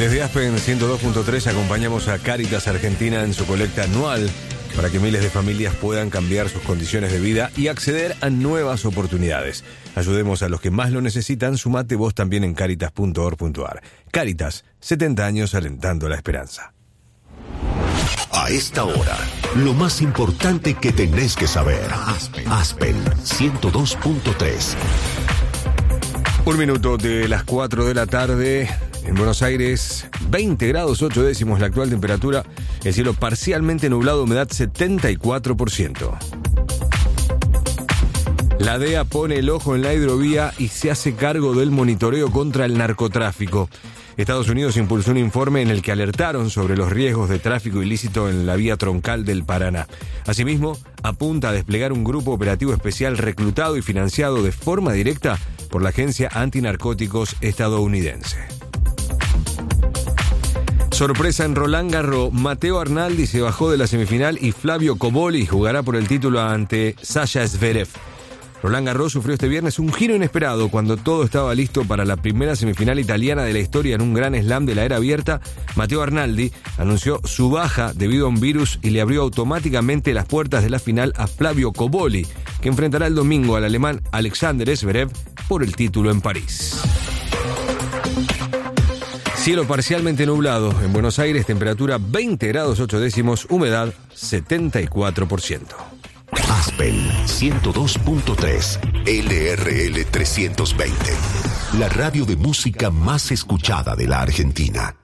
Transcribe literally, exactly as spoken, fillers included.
Desde Aspen ciento dos punto tres acompañamos a Cáritas Argentina en su colecta anual para que miles de familias puedan cambiar sus condiciones de vida y acceder a nuevas oportunidades. Ayudemos a los que más lo necesitan. Sumate vos también en cáritas punto org punto ar. Cáritas, setenta años alentando la esperanza. A esta hora, lo más importante que tenés que saber. Aspen, Aspen ciento dos punto tres. Un minuto de las cuatro de la tarde. En Buenos Aires, veinte grados ocho décimos la actual temperatura. El cielo parcialmente nublado, humedad setenta y cuatro por ciento. La D E A pone el ojo en la hidrovía y se hace cargo del monitoreo contra el narcotráfico. Estados Unidos impulsó un informe en el que alertaron sobre los riesgos de tráfico ilícito en la vía troncal del Paraná. Asimismo, apunta a desplegar un grupo operativo especial reclutado y financiado de forma directa por la Agencia Antinarcóticos estadounidense. Sorpresa en Roland Garros, Matteo Arnaldi se bajó de la semifinal y Flavio Cobolli jugará por el título ante Sasha Zverev. Roland Garros sufrió este viernes un giro inesperado cuando todo estaba listo para la primera semifinal italiana de la historia en un gran slam de la era abierta. Matteo Arnaldi anunció su baja debido a un virus y le abrió automáticamente las puertas de la final a Flavio Cobolli, que enfrentará el domingo al alemán Alexander Zverev por el título en París. Cielo parcialmente nublado en Buenos Aires, temperatura veinte grados ocho décimos, humedad setenta y cuatro por ciento. Aspen ciento dos punto tres, L R L trescientos veinte, la radio de música más escuchada de la Argentina.